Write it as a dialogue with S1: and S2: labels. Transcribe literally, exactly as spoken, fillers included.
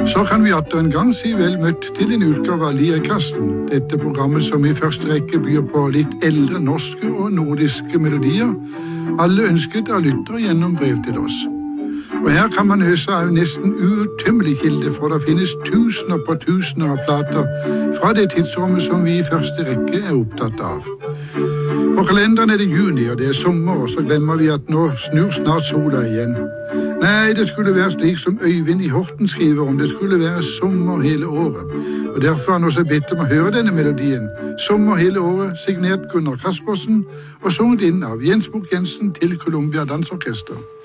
S1: Så kan vi atter en gang si vel møtt til en utgave av Lirekassen, dette programmet som i første rekke byr på litt eldre norske og nordiske melodier, alle ønsket av lyttere gjennom brev til oss. Og her kan man øse av nesten uuttømmelig kilde, for det finnes tusener på tusener av plater fra det tidsrommet som vi i første rekke er opptatt av. På kalenderen er det juni, og det er sommer, og så glemmer vi at nå snur snart sola igjen. Nei, det skulle være slik som Øyvind i Horten skriver om, det skulle være sommer hele året. Og derfor har han også bedt om å høre denne melodien, Sommer hele året, signert Gunnar Kaspersen, og sunget inn av Jens Bukk Jensen til Columbia Dansorkester.